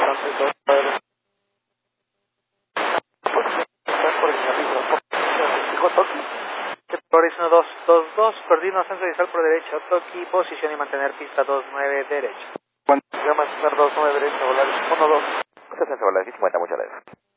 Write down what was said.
Flores 1222, coordino ascenso inicial por derecha, Toki, posición y mantener pista 29 derecha. Llama a 29 derecha, volar 12. Ascenso volar 50, muchas gracias.